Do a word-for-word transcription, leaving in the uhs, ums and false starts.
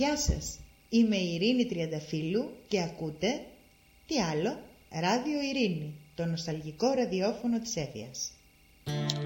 Γεια σας, είμαι η Ειρήνη Τριανταφύλλου και ακούτε τι άλλο, Ράδιο Ειρήνη, το νοσταλγικό ραδιόφωνο της Έφειας.